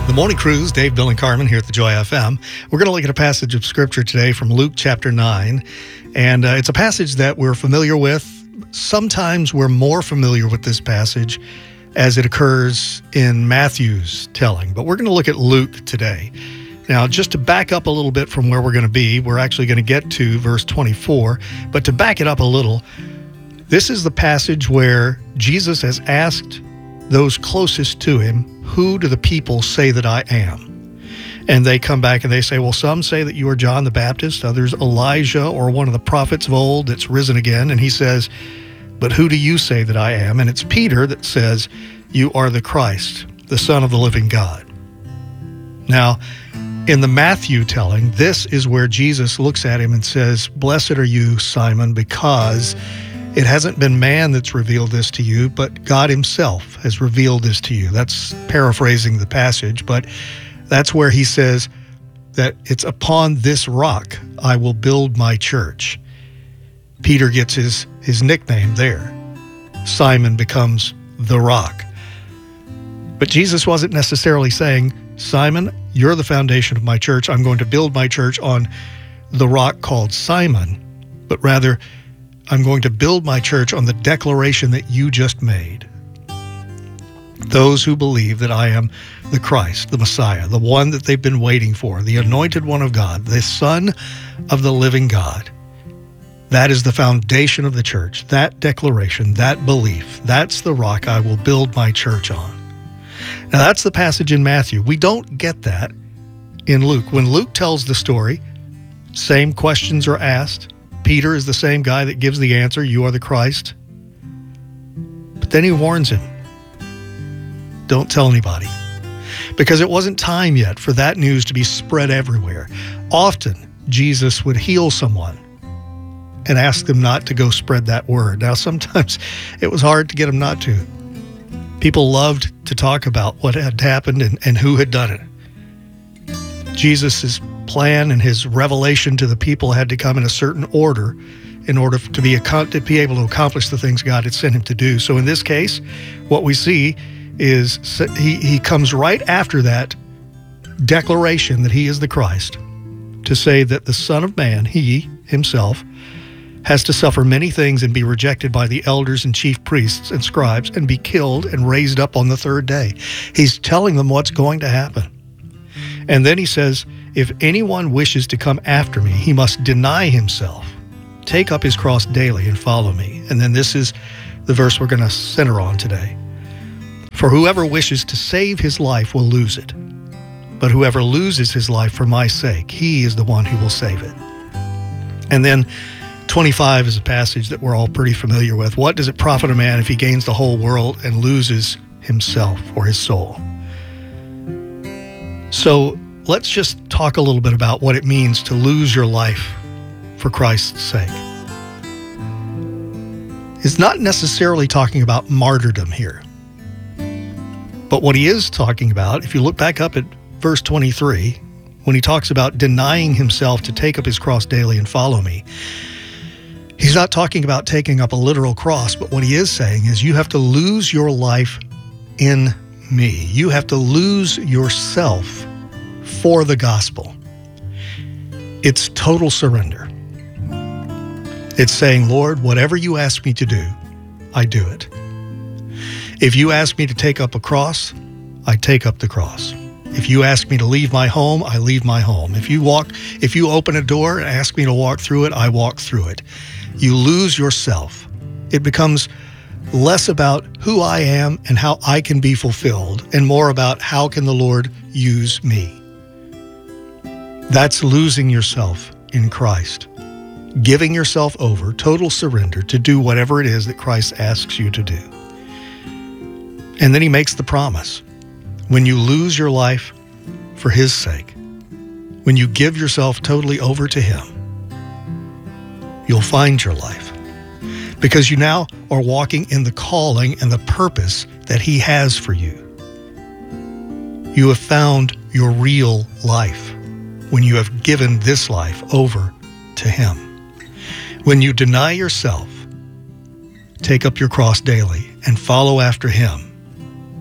The Morning Cruise, Dave, Bill, and Carmen here at the Joy FM. We're going to look at a passage of Scripture today from Luke chapter 9. And it's a passage that we're familiar with. Sometimes we're more familiar with this passage as it occurs in Matthew's telling. But we're going to look at Luke today. Now, just to back up a little bit from where we're going to be, we're actually going to get to verse 24. But to back it up a little, this is the passage where Jesus has asked those closest to him, "Who do the people say that I am?" And they come back and they say, well, some say that you are John the Baptist, others Elijah or one of the prophets of old that's risen again. And he says, but who do you say that I am? And it's Peter that says, you are the Christ, the Son of the living God. Now, in the Matthew telling, this is where Jesus looks at him and says, blessed are you, Simon, because it hasn't been man that's revealed this to you, but God himself has revealed this to you. That's paraphrasing the passage, but that's where he says that it's upon this rock I will build my church. Peter gets his nickname there. Simon becomes the rock. But Jesus wasn't necessarily saying, Simon, you're the foundation of my church. I'm going to build my church on the rock called Simon, but rather, I'm going to build my church on the declaration that you just made. Those who believe that I am the Christ, the Messiah, the one that they've been waiting for, the anointed one of God, the Son of the living God. That is the foundation of the church. That declaration, that belief, that's the rock I will build my church on. Now that's the passage in Matthew. We don't get that in Luke. When Luke tells the story, same questions are asked. Peter is the same guy that gives the answer, you are the Christ. But then he warns him, don't tell anybody. Because it wasn't time yet for that news to be spread everywhere. Often, Jesus would heal someone and ask them not to go spread that word. Now, sometimes it was hard to get them not to. People loved to talk about what had happened and who had done it. Jesus' plan and his revelation to the people had to come in a certain order in order to be able to accomplish the things God had sent him to do. So in this case, what we see is he comes right after that declaration that he is the Christ to say that the Son of Man, he himself, has to suffer many things and be rejected by the elders and chief priests and scribes and be killed and raised up on the third day. He's telling them what's going to happen. And then he says, if anyone wishes to come after me, he must deny himself, take up his cross daily and follow me. And then this is the verse we're going to center on today. For whoever wishes to save his life will lose it. But whoever loses his life for my sake, he is the one who will save it. And then 25 is a passage that we're all pretty familiar with. What does it profit a man if he gains the whole world and loses himself or his soul? So let's just talk a little bit about what it means to lose your life for Christ's sake. It's not necessarily talking about martyrdom here. But what he is talking about, if you look back up at verse 23, when he talks about denying himself to take up his cross daily and follow me, he's not talking about taking up a literal cross, but what he is saying is you have to lose your life in me. You have to lose yourself for the gospel. It's total surrender. It's saying, Lord, whatever you ask me to do, I do it. If you ask me to take up a cross, I take up the cross. If you ask me to leave my home, I leave my home. If you open a door and ask me to walk through it, I walk through it. You lose yourself. It becomes less about who I am and how I can be fulfilled, and more about how can the Lord use me. That's losing yourself in Christ. Giving yourself over, total surrender to do whatever it is that Christ asks you to do. And then he makes the promise. When you lose your life for his sake, when you give yourself totally over to him, you'll find your life. Because you now are walking in the calling and the purpose that he has for you. You have found your real life when you have given this life over to him. When you deny yourself, take up your cross daily, and follow after him,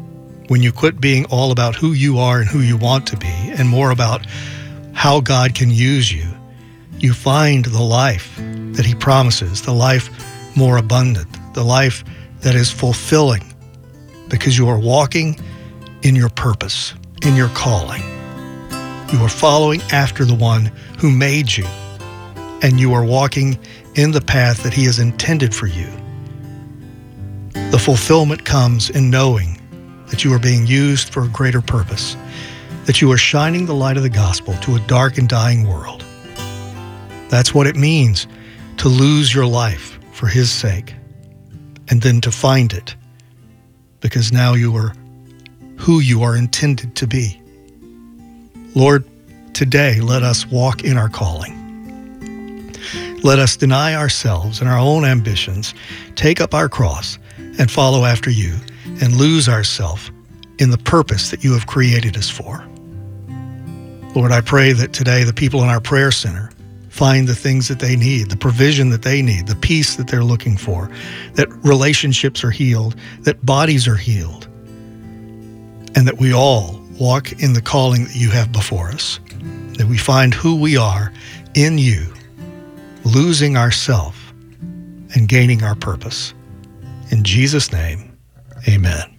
when you quit being all about who you are and who you want to be and more about how God can use you, you find the life that he promises, the life more abundant, the life that is fulfilling, because you are walking in your purpose, in your calling. You are following after the one who made you, and you are walking in the path that he has intended for you. The fulfillment comes in knowing that you are being used for a greater purpose, that you are shining the light of the gospel to a dark and dying world. That's what it means to lose your life for his sake, and then to find it, because now you are who you are intended to be. Lord, today let us walk in our calling. Let us deny ourselves and our own ambitions, take up our cross, and follow after you, and lose ourselves in the purpose that you have created us for. Lord, I pray that today the people in our prayer center find the things that they need, the provision that they need, the peace that they're looking for, that relationships are healed, that bodies are healed, and that we all walk in the calling that you have before us, that we find who we are in you, losing ourselves and gaining our purpose. In Jesus' name, amen.